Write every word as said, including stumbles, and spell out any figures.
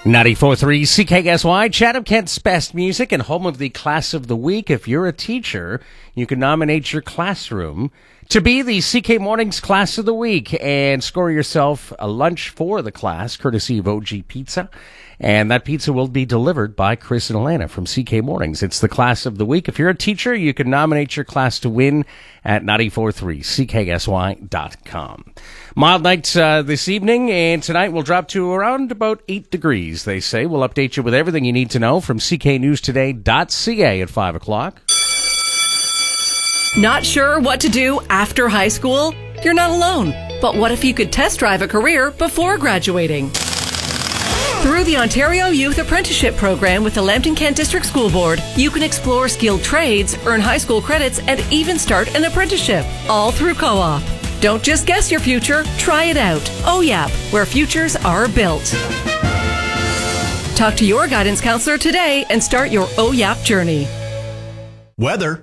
ninety-four point three C K S Y, Chatham-Kent's best music and home of the Class of the Week. If you're a teacher, you can nominate your classroom to be the C K Mornings Class of the Week and score yourself a lunch for the class, courtesy of O G Pizza. And that pizza will be delivered by Chris and Alana from C K Mornings. It's the Class of the Week. If you're a teacher, you can nominate your class to win at ninety-four point three C K S Y dot com. Mild nights uh, this evening, and tonight we'll drop to around about eight degrees, they say. We'll update you with everything you need to know from C K News Today dot C A at five o'clock. Not sure what to do after high school? You're not alone. But what if you could test drive a career before graduating? Through the Ontario Youth Apprenticeship Program with the Lambton Kent District School Board, you can explore skilled trades, earn high school credits, and even start an apprenticeship, all through co-op. Don't just guess your future, try it out. O Y A P, where futures are built. Talk to your guidance counselor today and start your O Y A P journey. Weather.